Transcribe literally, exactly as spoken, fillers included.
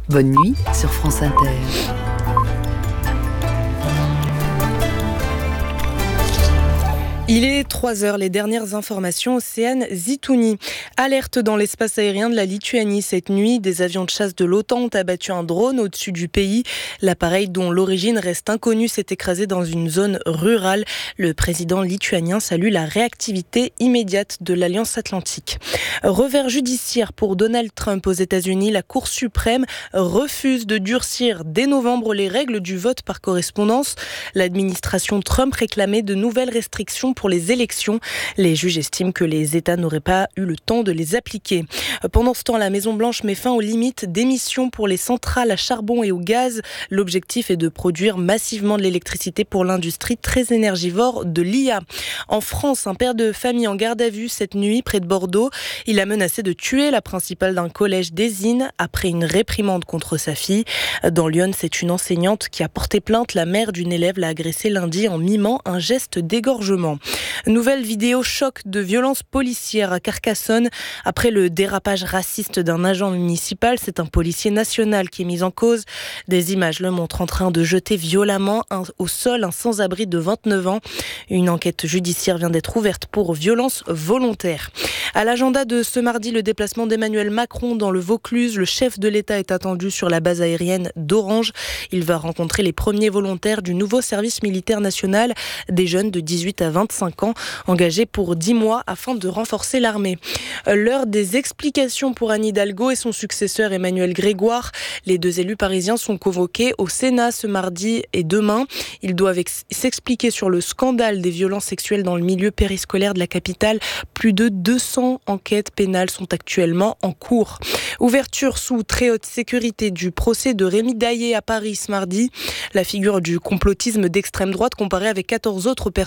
Bonne nuit sur France Inter. Il est trois heures, les dernières informations, Océane Zitouni. Alerte dans l'espace aérien de la Lituanie. Cette nuit, des avions de chasse de l'OTAN ont abattu un drone au-dessus du pays. L'appareil, dont l'origine reste inconnue, s'est écrasé dans une zone rurale. Le président lituanien salue la réactivité immédiate de l'Alliance Atlantique. Revers judiciaire pour Donald Trump aux États-Unis. La Cour suprême refuse de durcir dès novembre les règles du vote par correspondance. L'administration Trump réclamait de nouvelles restrictions pour les élections. Les juges estiment que les États n'auraient pas eu le temps de les appliquer. Pendant ce temps, la Maison-Blanche met fin aux limites d'émissions pour les centrales à charbon et au gaz. L'objectif est de produire massivement de l'électricité pour l'industrie très énergivore de l'I A. En France, un père de famille en garde à vue cette nuit près de Bordeaux. Il a menacé de tuer la principale d'un collège d'Ésine après une réprimande contre sa fille. Dans Lyon, c'est une enseignante qui a porté plainte. La mère d'une élève l'a agressée lundi en mimant un geste d'égorgement. Nouvelle vidéo choc de violence policière à Carcassonne. Après le dérapage raciste d'un agent municipal, c'est un policier national qui est mis en cause. Des images le montrent en train de jeter violemment un, au sol un sans-abri de vingt-neuf ans. Une enquête judiciaire vient d'être ouverte pour violence volontaire. À l'agenda de ce mardi, le déplacement d'Emmanuel Macron dans le Vaucluse. Le chef de l'État est attendu sur la base aérienne d'Orange. Il va rencontrer les premiers volontaires du nouveau service militaire national, des jeunes de dix-huit à vingt-cinq ans, engagés pour dix mois afin de renforcer l'armée. L'heure des explications pour Anne Hidalgo et son successeur Emmanuel Grégoire. Les deux élus parisiens sont convoqués au Sénat ce mardi et demain. Ils doivent ex- s'expliquer sur le scandale des violences sexuelles dans le milieu périscolaire de la capitale. Plus de deux cents enquêtes pénales sont actuellement en cours. Ouverture sous très haute sécurité du procès de Rémi Daillé à Paris ce mardi. La figure du complotisme d'extrême droite comparée avec quatorze autres personnes